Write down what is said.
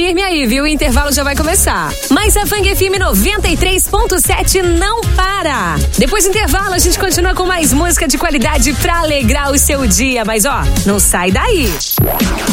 firme aí, viu? O intervalo já vai começar. Mas a Fang FM 93.7 não para. Depois do intervalo, a gente continua com mais música de qualidade pra alegrar o seu dia. Mas ó, não sai daí.